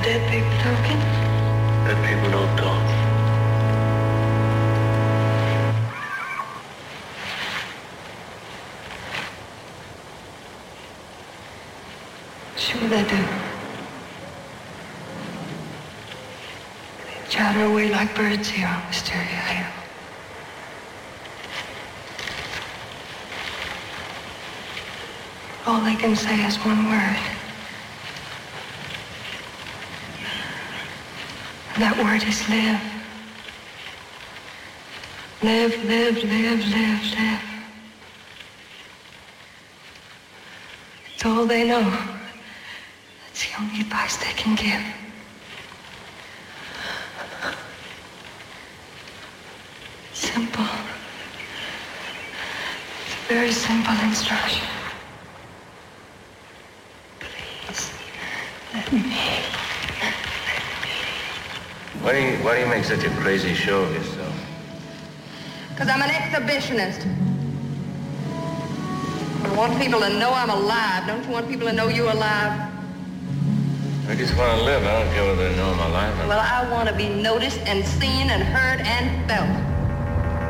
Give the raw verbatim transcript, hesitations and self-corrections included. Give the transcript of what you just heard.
Dead people talking? Dead people don't talk. Sure they do. They chatter away like birds here on Wisteria Hill. All they can say is one word. And that word is live. Live, live, live, live, live. It's all they know. That's the only advice they can give. Simple. It's a very simple instruction. Please, let me. Why do you, why do you make such a crazy show of yourself? Because I'm an exhibitionist. I want people to know I'm alive. Don't you want people to know you're alive? I just want to live. I don't care whether they know I'm alive or not. Well, I want to be noticed and seen and heard and felt.